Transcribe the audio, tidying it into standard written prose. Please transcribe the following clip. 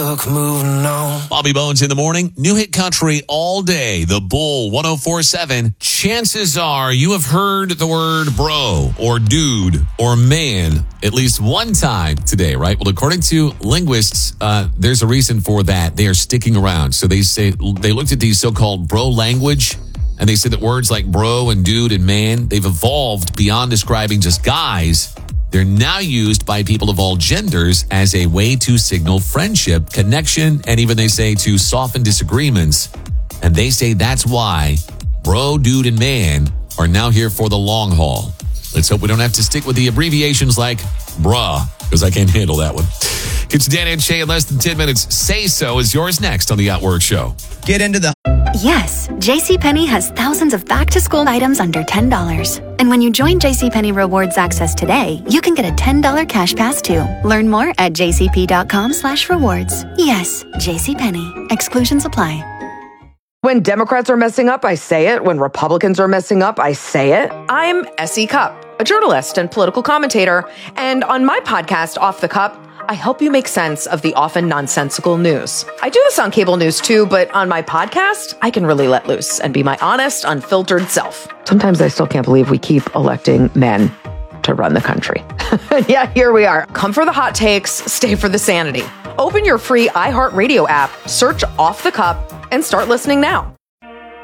book, moving on. Bobby Bones in the morning. New hit country all day. The Bull 104.7. Chances are you have heard the word bro or dude or man at least one time today, right? Well, according to linguists, there's a reason for that. They are sticking around. So they say they looked at these so-called bro language, and they said that words like bro and dude and man, they've evolved beyond describing just guys. They're now used by people of all genders as a way to signal friendship, connection, and even they say to soften disagreements. And they say that's why bro, dude, and man are now here for the long haul. Let's hope we don't have to stick with the abbreviations like bruh, because I can't handle that one. Get you Dan and Shay in less than 10 minutes. Say So is yours next on the Outwork Show. Get into the... Yes, JCPenney has thousands of back-to-school items under $10. And when you join JCPenney Rewards Access today, you can get a $10 cash pass too. Learn more at jcp.com/rewards. Yes, JCPenney. Exclusions apply. When Democrats are messing up, I say it. When Republicans are messing up, I say it. I'm S.E. Cupp, a journalist and political commentator. And on my podcast, Off the Cup, I help you make sense of the often nonsensical news. I do this on cable news too, but on my podcast, I can really let loose and be my honest, unfiltered self. Sometimes I still can't believe we keep electing men to run the country. Yeah, here we are. Come for the hot takes, stay for the sanity. Open your free iHeartRadio app, search Off the Cup, and start listening now.